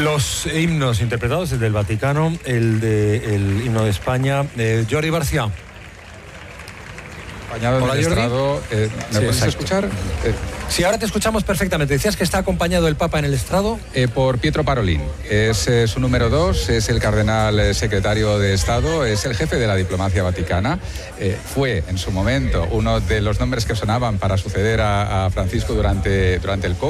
Los himnos interpretados, el del Vaticano, el himno de España. Jordi García. Acompañado Hola, del Jordi. estrado. ¿Me puedes escuchar? Sí, ahora te escuchamos perfectamente. Decías que está acompañado el Papa en el estrado. Por Pietro Parolin. Es su número 2, es el cardenal secretario de Estado, es el jefe de la diplomacia vaticana. Fue en su momento uno de los nombres que sonaban para suceder a Francisco durante el